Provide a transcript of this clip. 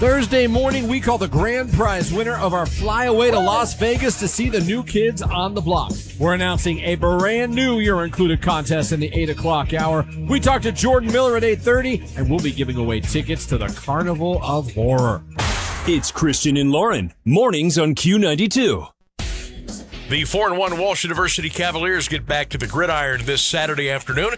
Thursday morning, we call the grand prize winner of our flyaway to Las Vegas to see the new kids on the block. We're announcing a brand new year-included contest in the 8 o'clock hour. We talk to Jordan Miller at 8:30, and we'll be giving away tickets to the Carnival of Horror. It's Christian and Lauren, mornings on Q92. The 4-1 Walsh University Cavaliers get back to the gridiron this Saturday afternoon